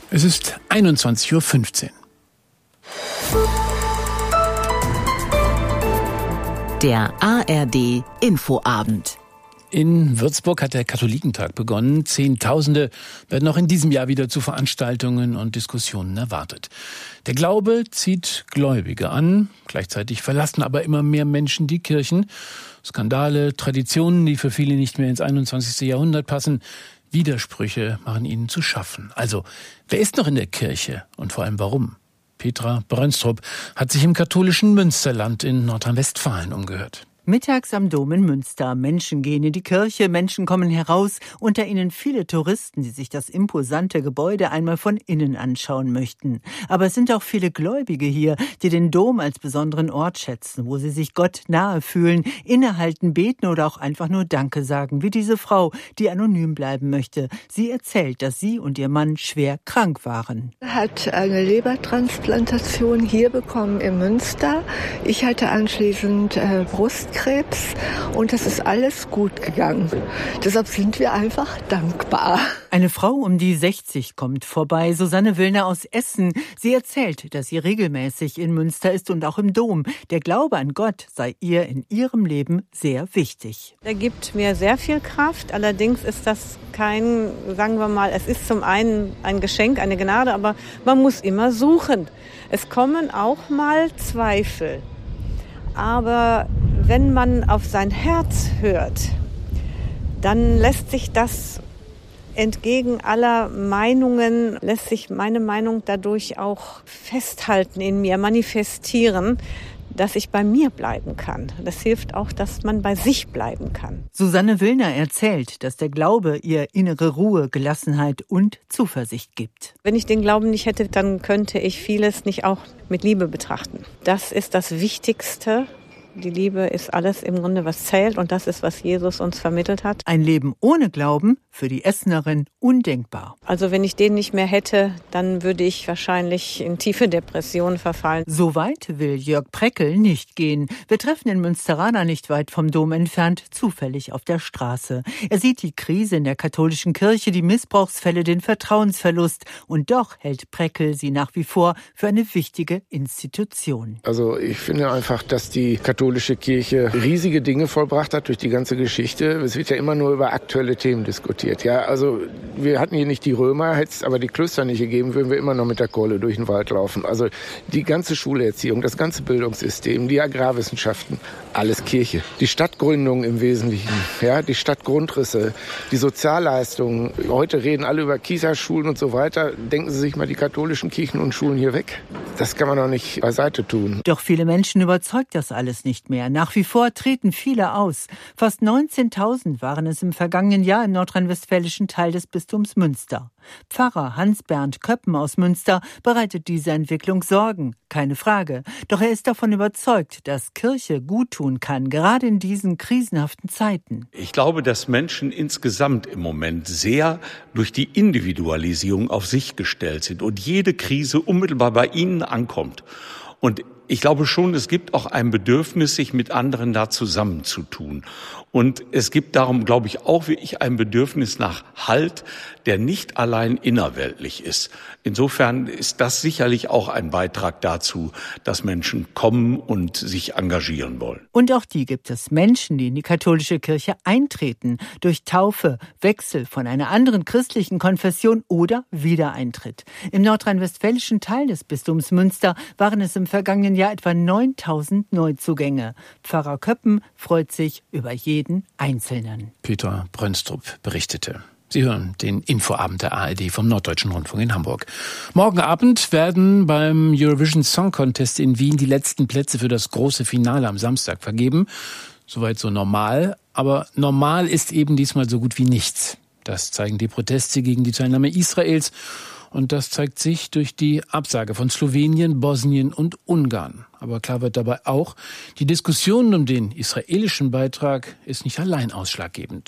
Es ist 21:15 Uhr. Der ARD Infoabend. In Würzburg hat der Katholikentag begonnen. Zehntausende werden auch in diesem Jahr wieder zu Veranstaltungen und Diskussionen erwartet. Der Glaube zieht Gläubige an. Gleichzeitig verlassen aber immer mehr Menschen die Kirchen. Skandale, Traditionen, die für viele nicht mehr ins 21. Jahrhundert passen. Widersprüche machen ihnen zu schaffen. Also, wer ist noch in der Kirche und vor allem warum? Petra Brönstrup hat sich im katholischen Münsterland in Nordrhein-Westfalen umgehört. Mittags am Dom in Münster. Menschen gehen in die Kirche, Menschen kommen heraus, unter ihnen viele Touristen, die sich das imposante Gebäude einmal von innen anschauen möchten. Aber es sind auch viele Gläubige hier, die den Dom als besonderen Ort schätzen, wo sie sich Gott nahe fühlen, innehalten, beten oder auch einfach nur Danke sagen, wie diese Frau, die anonym bleiben möchte. Sie erzählt, dass sie und ihr Mann schwer krank waren. Er hat eine Lebertransplantation hier bekommen in Münster. Ich hatte anschließend Brustkrebs und es ist alles gut gegangen. Deshalb sind wir einfach dankbar. Eine Frau um die 60 kommt vorbei, Susanne Willner aus Essen. Sie erzählt, dass sie regelmäßig in Münster ist und auch im Dom. Der Glaube an Gott sei ihr in ihrem Leben sehr wichtig. Er gibt mir sehr viel Kraft. Allerdings ist das kein, sagen wir mal, es ist zum einen ein Geschenk, eine Gnade, aber man muss immer suchen. Es kommen auch mal Zweifel. Aber wenn man auf sein Herz hört, dann lässt sich das entgegen aller Meinungen, lässt sich meine Meinung dadurch auch festhalten in mir, manifestieren, dass ich bei mir bleiben kann. Das hilft auch, dass man bei sich bleiben kann. Susanne Willner erzählt, dass der Glaube ihr innere Ruhe, Gelassenheit und Zuversicht gibt. Wenn ich den Glauben nicht hätte, dann könnte ich vieles nicht auch mit Liebe betrachten. Das ist das Wichtigste. Die Liebe ist alles im Grunde, was zählt, und das ist, was Jesus uns vermittelt hat. Ein Leben ohne Glauben, für die Essenerin undenkbar. Also wenn ich den nicht mehr hätte, dann würde ich wahrscheinlich in tiefe Depressionen verfallen. So weit will Jörg Preckel nicht gehen. Wir treffen in Münsteraner nicht weit vom Dom entfernt, zufällig auf der Straße. Er sieht die Krise in der katholischen Kirche, die Missbrauchsfälle, den Vertrauensverlust. Und doch hält Preckel sie nach wie vor für eine wichtige Institution. Also ich finde einfach, dass die katholische Kirche riesige Dinge vollbracht hat durch die ganze Geschichte. Es wird ja immer nur über aktuelle Themen diskutiert. Ja, also wir hatten hier nicht die Römer, hätte es aber die Klöster nicht gegeben, würden wir immer noch mit der Keule durch den Wald laufen. Also die ganze Schulerziehung, das ganze Bildungssystem, die Agrarwissenschaften, alles Kirche. Die Stadtgründung im Wesentlichen, ja, die Stadtgrundrisse, die Sozialleistungen. Heute reden alle über Kita-Schulen und so weiter. Denken Sie sich mal die katholischen Kirchen und Schulen hier weg. Das kann man doch nicht beiseite tun. Doch viele Menschen überzeugt das alles nicht mehr. Nach wie vor treten viele aus. Fast 19.000 waren es im vergangenen Jahr im nordrhein-westfälischen Teil des Bistums Münster. Pfarrer Hans-Bernd Köppen aus Münster bereitet diese Entwicklung Sorgen, keine Frage. Doch er ist davon überzeugt, dass Kirche guttun kann, gerade in diesen krisenhaften Zeiten. Ich glaube, dass Menschen insgesamt im Moment sehr durch die Individualisierung auf sich gestellt sind und jede Krise unmittelbar bei ihnen ankommt. Und ich glaube schon, es gibt auch ein Bedürfnis, sich mit anderen da zusammenzutun. Und es gibt darum, glaube ich, auch wirklich ein Bedürfnis nach Halt, der nicht allein innerweltlich ist. Insofern ist das sicherlich auch ein Beitrag dazu, dass Menschen kommen und sich engagieren wollen. Und auch die gibt es, Menschen, die in die katholische Kirche eintreten, durch Taufe, Wechsel von einer anderen christlichen Konfession oder Wiedereintritt. Im nordrhein-westfälischen Teil des Bistums Münster waren es im vergangenen Jahr etwa 9.000 Neuzugänge. Pfarrer Köppen freut sich über jeden Einzelnen. Petra Brönstrup berichtete. Sie hören den Infoabend der ARD vom Norddeutschen Rundfunk in Hamburg. Morgen Abend werden beim Eurovision Song Contest in Wien die letzten Plätze für das große Finale am Samstag vergeben. Soweit so normal. Aber normal ist eben diesmal so gut wie nichts. Das zeigen die Proteste gegen die Teilnahme Israels. Und das zeigt sich durch die Absage von Slowenien, Bosnien und Ungarn. Aber klar wird dabei auch, die Diskussion um den israelischen Beitrag ist nicht allein ausschlaggebend.